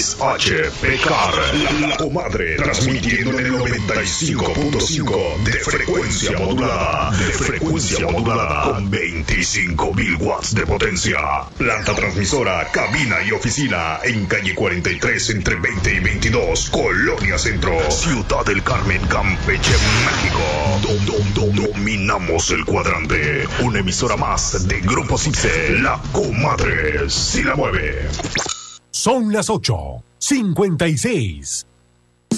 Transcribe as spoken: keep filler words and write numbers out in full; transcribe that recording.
X H P C A R, La, la Comadre, transmitiendo en el noventa y cinco punto cinco de frecuencia modulada, de frecuencia modulada, con veinticinco mil watts de potencia. Planta transmisora, cabina y oficina, en calle cuarenta y tres, entre veinte y veintidós, Colonia Centro, Ciudad del Carmen, Campeche, México. Dom, dom, dom, dominamos el cuadrante. Una emisora más de Grupo Cipse, La Comadre, si la mueve. Son las ocho, cincuenta y seis.